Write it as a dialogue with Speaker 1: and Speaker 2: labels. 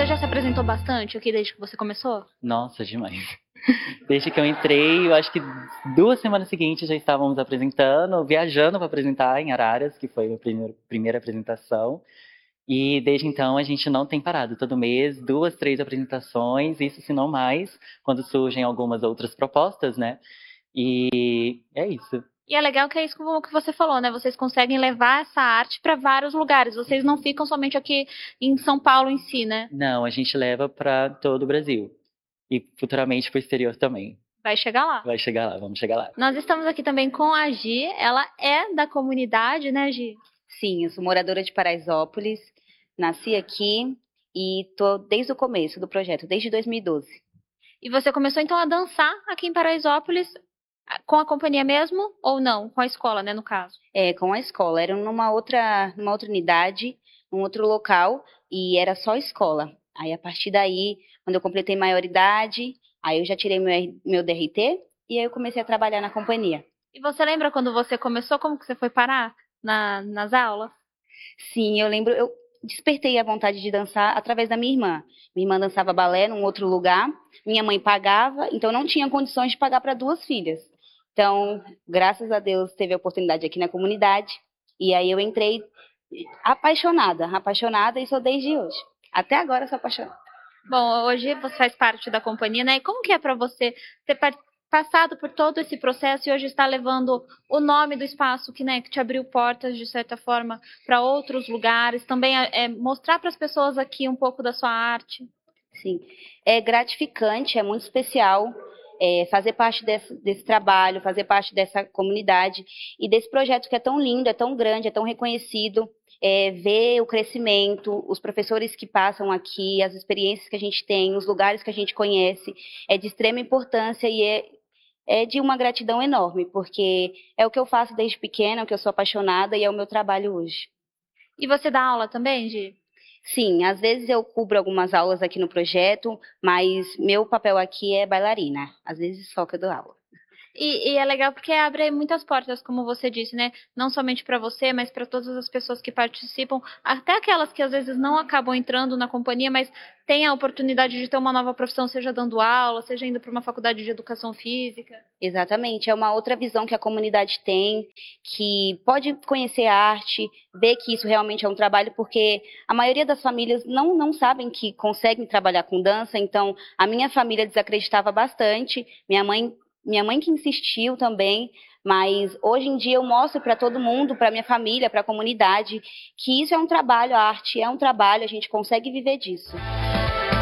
Speaker 1: já se apresentou bastante aqui desde que você começou?
Speaker 2: Nossa, demais. Desde que eu entrei, eu acho que 2 semanas seguintes já estávamos apresentando, viajando para apresentar em Araras, que foi a primeira apresentação. E desde então a gente não tem parado. Todo mês, 2, 3 apresentações, isso se não mais, quando surgem algumas outras propostas, né? E é isso.
Speaker 1: E é legal que é isso que você falou, né? Vocês conseguem levar essa arte para vários lugares. Vocês não ficam somente aqui em São Paulo em si, né?
Speaker 2: Não, a gente leva para todo o Brasil. E futuramente para o exterior também.
Speaker 1: Vai chegar lá.
Speaker 2: Vai chegar lá, vamos chegar lá.
Speaker 1: Nós estamos aqui também com a Gi. Ela é da comunidade, né, Gi?
Speaker 3: Sim, eu sou moradora de Paraisópolis, nasci aqui e tô desde o começo do projeto, desde 2012.
Speaker 1: E você começou então a dançar aqui em Paraisópolis com a companhia mesmo ou não? Com a escola, né, no caso?
Speaker 3: Com a escola, era numa outra unidade, num outro local, e era só escola. Aí, a partir daí, quando eu completei maioridade, aí eu já tirei meu DRT, e aí eu comecei a trabalhar na companhia.
Speaker 1: E você lembra quando você começou, como que você foi parar nas aulas?
Speaker 3: Sim, eu lembro, eu despertei a vontade de dançar através da minha irmã. Minha irmã dançava balé num outro lugar, minha mãe pagava, então não tinha condições de pagar para 2 filhas. Então, graças a Deus, teve a oportunidade aqui na comunidade, e aí eu entrei apaixonada, e sou desde hoje. Até agora sou apaixonada.
Speaker 1: Bom, hoje você faz parte da companhia, né? E como que é para você ter passado por todo esse processo e hoje está levando o nome do espaço que, né, que te abriu portas, de certa forma, para outros lugares, também mostrar para as pessoas aqui um pouco da sua arte?
Speaker 3: Sim, é gratificante, é muito especial fazer parte desse trabalho, fazer parte dessa comunidade e desse projeto que é tão lindo, é tão grande, é tão reconhecido, ver o crescimento, os professores que passam aqui, as experiências que a gente tem, os lugares que a gente conhece, é de extrema importância e é de uma gratidão enorme, porque é o que eu faço desde pequena, é o que eu sou apaixonada e é o meu trabalho hoje.
Speaker 1: E você dá aula também, Gi?
Speaker 3: Sim, às vezes eu cubro algumas aulas aqui no projeto, mas meu papel aqui é bailarina. Às vezes só que eu dou aula.
Speaker 1: E é legal porque abre muitas portas, como você disse, né? Não somente para você, mas para todas as pessoas que participam, até aquelas que às vezes não acabam entrando na companhia, mas têm a oportunidade de ter uma nova profissão, seja dando aula, seja indo para uma faculdade de educação física.
Speaker 3: Exatamente, é uma outra visão que a comunidade tem, que pode conhecer a arte, ver que isso realmente é um trabalho, porque a maioria das famílias não sabem que conseguem trabalhar com dança, então a minha família desacreditava bastante, minha mãe que insistiu também, mas hoje em dia eu mostro para todo mundo, para minha família, para a comunidade, que isso é um trabalho, a arte é um trabalho, a gente consegue viver disso.